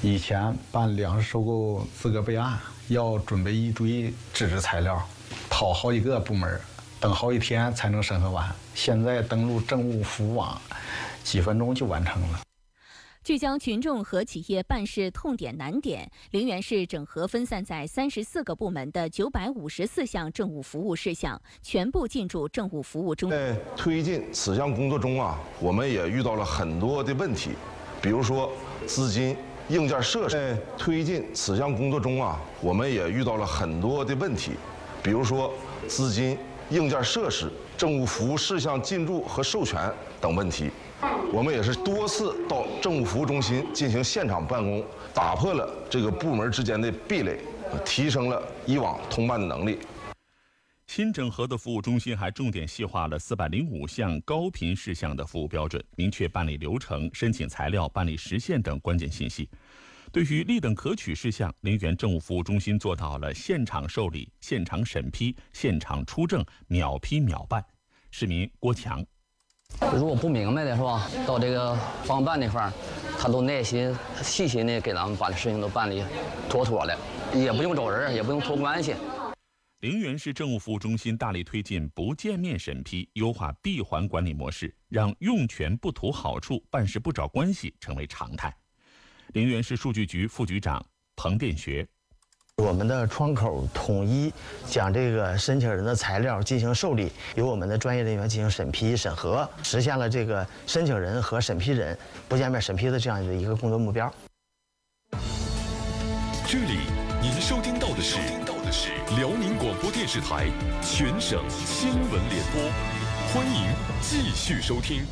以前办粮食收购资格备案要准备一堆纸质材料，跑好几个部门，等好几天才能审核完。现在登录政务服务网，几分钟就完成了。 聚焦群众和企业办事痛点难点，陵园市整合分散在34个部门的954项政务服务事项，全部进驻政务服务中。 在推进此项工作中我们也遇到了很多的问题，比如说资金、硬件设施。在推进此项工作中我们也遇到了很多的问题，比如说资金、硬件设施、政务服务事项进驻和授权等问题。我们也是多次到政务服务中心进行现场办公，打破了这个部门之间的壁垒，提升了以往通办的能力。 新整合的服务中心还重点细化了405项高频事项的服务标准，明确办理流程、申请材料、办理时限等关键信息。对于立等可取事项，陵园政务服务中心做到了现场受理、现场审批、现场出证，秒批秒办。市民郭强。 如果不明白的是吧，到这个帮办那块儿，他都耐心细心的给咱们把这事情都办理妥妥的，也不用找人，也不用托关系。 陵园市政务服务中心大力推进不见面审批，优化闭环管理模式，让用权不图好处、办事不找关系成为常态。陵园市数据局副局长彭殿学。 我们的窗口统一将这个申请人的材料进行受理，由我们的专业人员进行审批审核，实现了这个申请人和审批人不见面审批的这样的一个工作目标。 这里您收听到的是辽宁广播电视台全省新闻联播，欢迎继续收听。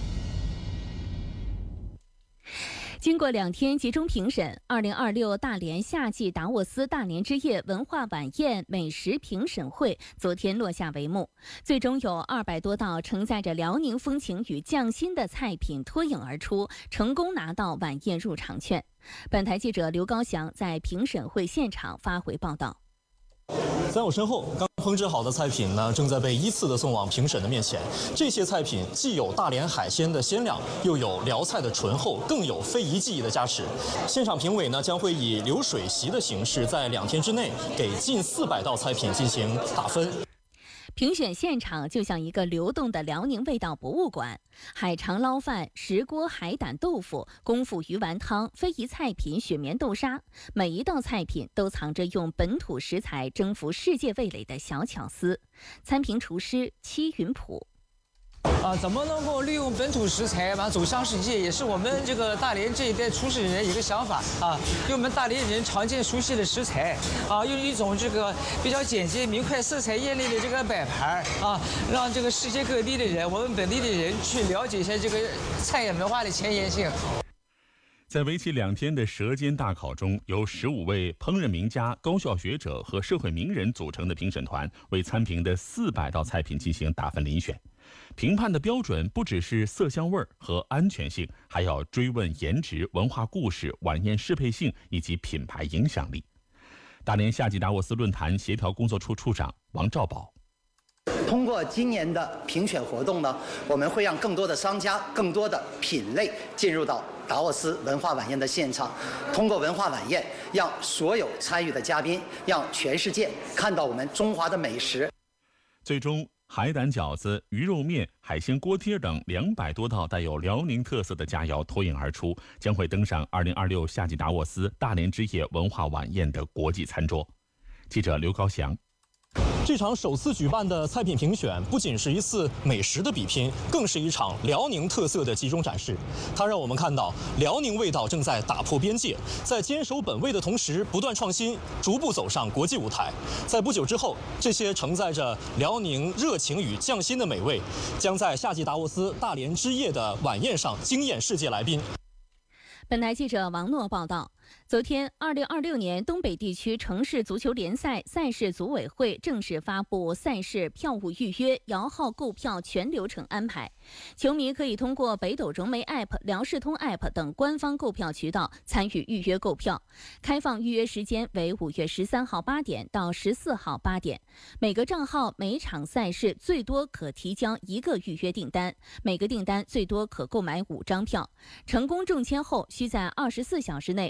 经过2天集中评审，2026大连夏季达沃斯大连之夜文化晚宴美食评审会昨天落下帷幕，最终有200多道承载着辽宁风情与匠心的菜品脱颖而出，成功拿到晚宴入场券。本台记者刘高翔在评审会现场发回报道。 在我身后，刚烹制好的菜品呢，正在被依次的送往评审的面前。这些菜品既有大连海鲜的鲜亮，又有辽菜的醇厚，更有非遗技艺的加持。现场评委呢，将会以流水席的形式，在2天之内给近400道菜品进行打分。 评选现场就像一个流动的辽宁味道博物馆，海肠捞饭、石锅海胆豆腐、功夫鱼丸汤、非遗菜品雪棉豆沙，每一道菜品都藏着用本土食材征服世界味蕾的小巧思。参评厨师戚云普。 怎么能够利用本土食材走向世界，也是我们这个大连这一代厨师人一个想法用我们大连人常见熟悉的食材用一种这个比较简洁明快、色彩艳丽的这个摆盘让这个世界各地的人，我们本地的人去了解一下这个菜饮文化的前沿性。 在为期2天的舌尖大考中，由15位烹饪名家、高校学者和社会名人组成的评审团为参评的400道菜品进行打分遴选。评判的标准不只是色香味和安全性，还要追问颜值、文化故事、晚宴适配性以及品牌影响力。大连夏季达沃斯论坛协调工作处处长王兆宝。 通过今年的评选活动呢，我们会让更多的商家、更多的品类进入到达沃斯文化晚宴的现场。通过文化晚宴，让所有参与的嘉宾，让全世界看到我们中华的美食。 最终，海胆饺子、鱼肉面、海鲜锅贴等200多道带有辽宁特色的佳肴脱颖而出，将会登上2026夏季达沃斯大连之夜文化晚宴的国际餐桌。记者刘高翔。 这场首次举办的菜品评选，不仅是一次美食的比拼，更是一场辽宁特色的集中展示。它让我们看到辽宁味道正在打破边界，在坚守本味的同时不断创新，逐步走上国际舞台。在不久之后，这些承载着辽宁热情与匠心的美味，将在夏季达沃斯大连之夜的晚宴上惊艳世界来宾。 本台记者王诺报道，昨天，2026年东北地区城市足球联赛赛事组委会正式发布赛事票务预约、摇号购票全流程安排。球迷可以通过北斗融媒 App、辽视通 App 等官方购票渠道参与预约购票。开放预约时间为5月13号8点到14号8点。每个账号、每场赛事最多可提交1个预约订单，每个订单最多可购买5张票。成功中签后，需在24小时内